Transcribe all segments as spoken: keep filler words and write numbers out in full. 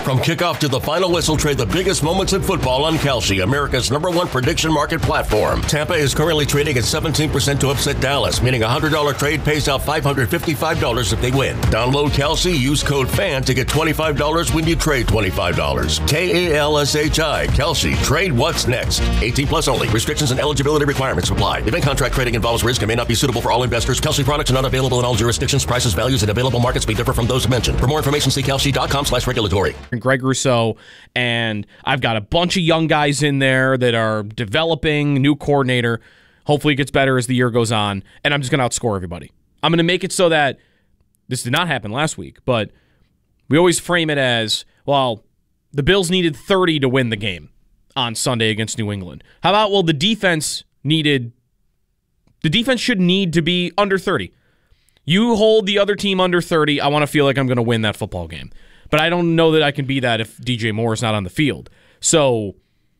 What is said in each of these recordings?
From kickoff to the final whistle, trade the biggest moments in football on Kalshi, America's number one prediction market platform. Tampa is currently trading at seventeen percent to upset Dallas, meaning a one hundred dollars trade pays out five hundred fifty-five dollars if they win. Download Kalshi, use code FAN to get twenty-five dollars when you trade twenty-five dollars. K A L S H I, Kalshi. Trade what's next. eighteen plus only. Restrictions and eligibility requirements apply. Event contract trading involves risk and may not be suitable for all investors. Kalshi products are not available in all jurisdictions. Prices, values, and available markets may differ from those mentioned. For more information, see kalshi.com slash regulatory. Greg Rousseau, and I've got a bunch of young guys in there that are developing, new coordinator. Hopefully it gets better as the year goes on, and I'm just going to outscore everybody. I'm going to make it so that this did not happen last week, but we always frame it as, well, the Bills needed thirty to win the game on Sunday against New England. How about, well, the defense needed, the defense should need to be under thirty. You hold the other team under thirty, I want to feel like I'm going to win that football game. But I don't know that I can be that if D J Moore is not on the field. So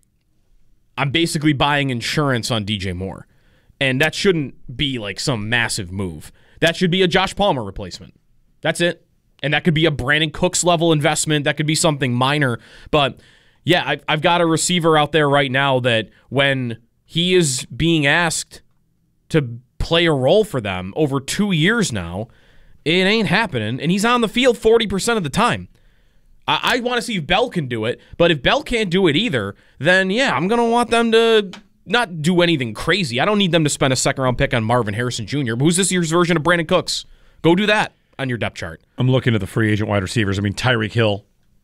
I'm basically buying insurance on D J Moore. And that shouldn't be like some massive move. That should be a Josh Palmer replacement. That's it. And that could be a Brandon Cooks level investment. That could be something minor. But yeah, I've, I've got a receiver out there right now that when he is being asked to play a role for them over two years now, it ain't happening. And he's on the field forty percent of the time. I, I want to see if Bell can do it. But if Bell can't do it either, then yeah, I'm going to want them to not do anything crazy. I don't need them to spend a second-round pick on Marvin Harrison Junior But who's this year's version of Brandon Cooks? Go do that on your depth chart. I'm looking at the free agent wide receivers. I mean, Tyreek Hill.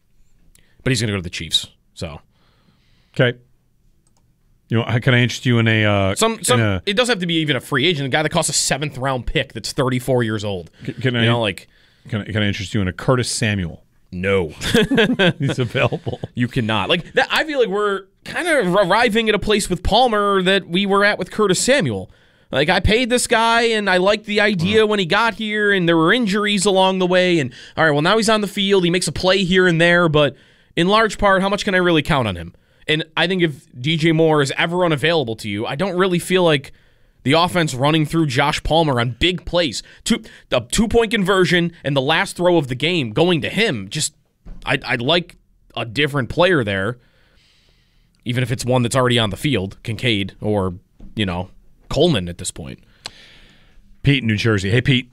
But he's going to go to the Chiefs. So, okay. You know, can I interest you in a... Uh, some, some, in a it doesn't have to be even a free agent. A guy that costs a seventh-round pick that's thirty-four years old. Can, can you I, know, like, can I, can I interest you in a Curtis Samuel? No. He's available. You cannot. Like that. I feel like we're kind of arriving at a place with Palmer that we were at with Curtis Samuel. Like, I paid this guy, and I liked the idea when he got here, and there were injuries along the way, and all right, well, now he's on the field. He makes a play here and there, but in large part, how much can I really count on him? And I think if D J Moore is ever unavailable to you, I don't really feel like the offense running through Josh Palmer on big plays. Two, the two-point conversion and the last throw of the game going to him, just I'd, I'd like a different player there, even if it's one that's already on the field, Kincaid or, you know, Coleman at this point. Pete in New Jersey. Hey, Pete.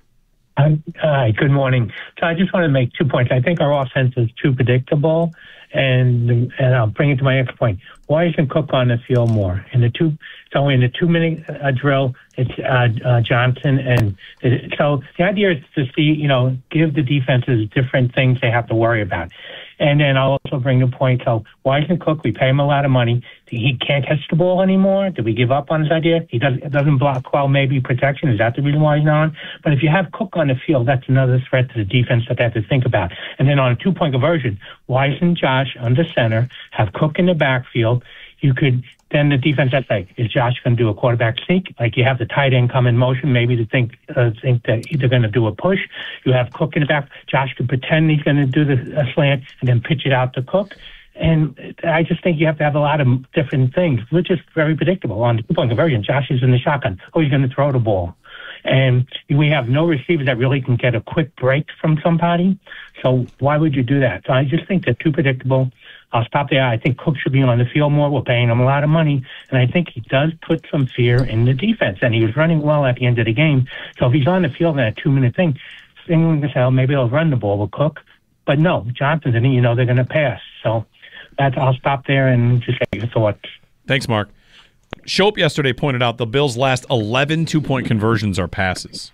Um, hi, good morning. So I just want to make two points. I think our offense is too predictable, and and I'll bring it to my next point. Why isn't Cook on the field more? In the two, so in the two-minute uh, drill, it's uh, uh, Johnson, and it, so the idea is to see, you know, give the defenses different things they have to worry about. And then I'll also bring the point, so why isn't Cook? We pay him a lot of money. He can't catch the ball anymore. Did we give up on his idea? He does, doesn't block well, maybe protection. Is that the reason why he's not on? But if you have Cook on the field, that's another threat to the defense that they have to think about. And then on a two-point conversion, why isn't Josh under center, have Cook in the backfield? You could, then the defense, that's like, is Josh going to do a quarterback sneak? Like you have the tight end come in motion, maybe to think uh, think that they're going to do a push. You have Cook in the back. Josh could pretend he's going to do the a slant and then pitch it out to Cook. And I just think you have to have a lot of different things. We're just very predictable. On the two-point conversion, Josh is in the shotgun. Oh, he's going to throw the ball. And we have no receivers that really can get a quick break from somebody. So why would you do that? So I just think they're too predictable. I'll stop there. I think Cook should be on the field more. We're paying him a lot of money. And I think he does put some fear in the defense. And he was running well at the end of the game. So if he's on the field in that two-minute thing, anyone can say, oh, maybe they'll run the ball with Cook. But no, Johnson's in it. You know they're going to pass. So that's, I'll stop there and just say your thoughts. Thanks, Mark. Shope yesterday pointed out the Bills' last eleven two-point conversions are passes.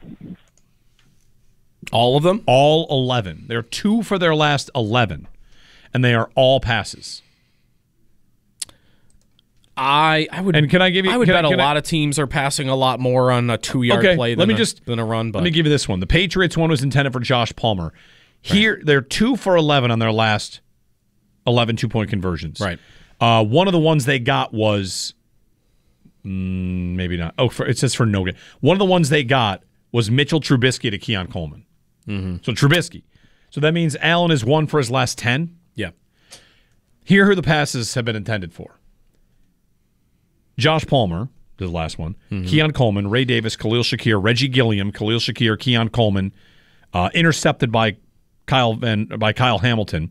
All of them? All eleven. They're two for their last eleven, and they are all passes. I I would and can I give you? I would can bet I, a can lot I, of teams are passing a lot more on a two-yard okay, play than, let me a, just, than a run. But let me give you this one. The Patriots one was intended for Josh Palmer. Here, right. They're two for eleven on their last eleven two-point conversions. Right. Uh, one of the ones they got was mm, maybe not. Oh, for, it says for no. One of the ones they got was Mitchell Trubisky to Keon Coleman. Mm-hmm. So Trubisky. So that means Allen is one for his last ten. Yeah. Here, who the passes have been intended for: Josh Palmer, the last one, mm-hmm. Keon Coleman, Ray Davis, Khalil Shakir, Reggie Gilliam, Khalil Shakir, Keon Coleman, uh, intercepted by Kyle Van, by Kyle Hamilton.